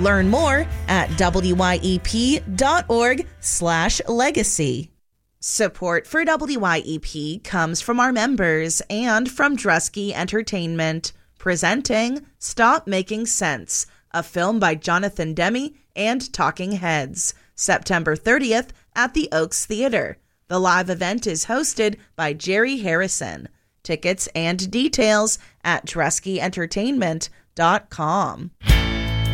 Learn more at wyep.org/legacy. Support for WYEP comes from our members and from Drusky Entertainment, presenting Stop Making Sense, a film by Jonathan Demme and Talking Heads, September 30th at the Oaks Theater. The live event is hosted by Jerry Harrison. Tickets and details at DruskyEntertainment.com.